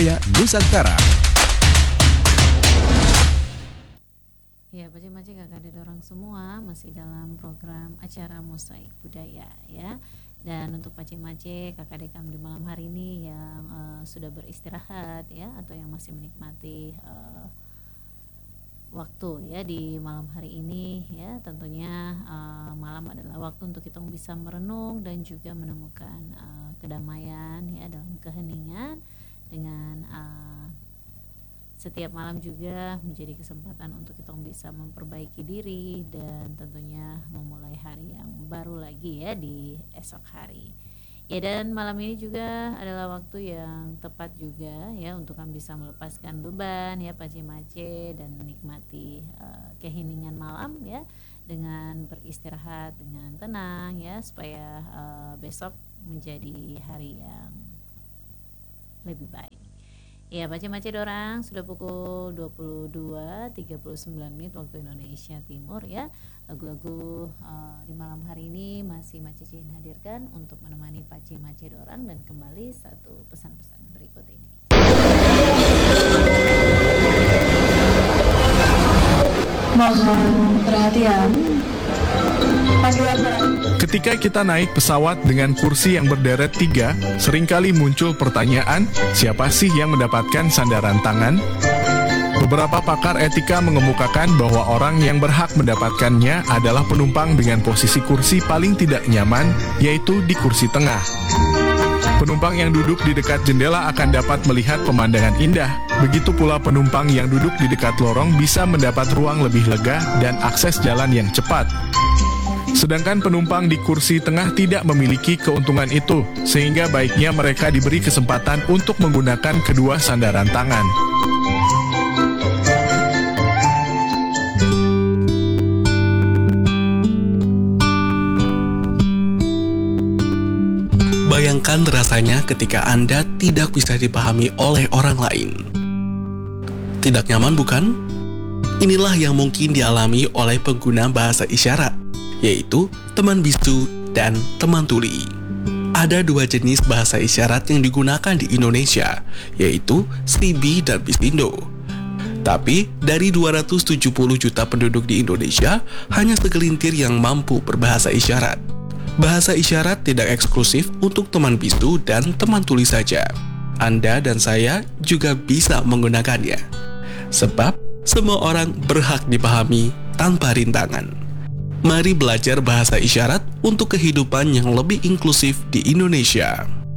Budaya Nusantara. Ya, Pace-Mace kakak adik orang semua masih dalam program acara Mosaik Budaya ya. Dan untuk Pace-Mace kakak adik kami di malam hari ini yang sudah beristirahat ya, atau yang masih menikmati waktu ya di malam hari ini ya, tentunya malam adalah waktu untuk kita bisa merenung dan juga menemukan kedamaian ya dalam keheningan. Dengan setiap malam juga menjadi kesempatan untuk kita bisa memperbaiki diri dan tentunya memulai hari yang baru lagi ya di esok hari. Ya, dan malam ini juga adalah waktu yang tepat juga ya untuk kami bisa melepaskan beban ya Pace-Mace dan menikmati keheningan malam ya, dengan beristirahat dengan tenang ya, supaya besok menjadi hari yang lebih baik. Ya, Pace-Mace dorang sudah pukul 22.39 waktu Indonesia Timur ya. Lagu-lagu di malam hari ini masih Mace Cin hadirkan untuk menemani Pace-Mace dorang, dan kembali satu pesan-pesan berikut ini. Mohon perhatian. Ketika kita naik pesawat dengan kursi yang berderet 3, seringkali muncul pertanyaan, siapa sih yang mendapatkan sandaran tangan? Beberapa pakar etika mengemukakan bahwa orang yang berhak mendapatkannya adalah penumpang dengan posisi kursi paling tidak nyaman, yaitu di kursi tengah. Penumpang yang duduk di dekat jendela akan dapat melihat pemandangan indah. Begitu pula penumpang yang duduk di dekat lorong bisa mendapat ruang lebih lega dan akses jalan yang cepat. Sedangkan penumpang di kursi tengah tidak memiliki keuntungan itu, sehingga baiknya mereka diberi kesempatan untuk menggunakan kedua sandaran tangan. Bayangkan rasanya ketika Anda tidak bisa dipahami oleh orang lain. Tidak nyaman, bukan? Inilah yang mungkin dialami oleh pengguna bahasa isyarat, yaitu teman bisu dan teman tuli. Ada dua jenis bahasa isyarat yang digunakan di Indonesia, yaitu Sribi dan Bisindo. Tapi dari 270 juta penduduk di Indonesia, hanya segelintir yang mampu berbahasa isyarat. Bahasa isyarat tidak eksklusif untuk teman bisu dan teman tuli saja. Anda dan saya juga bisa menggunakannya. Sebab semua orang berhak dipahami tanpa rintangan. Mari belajar bahasa isyarat untuk kehidupan yang lebih inklusif di Indonesia.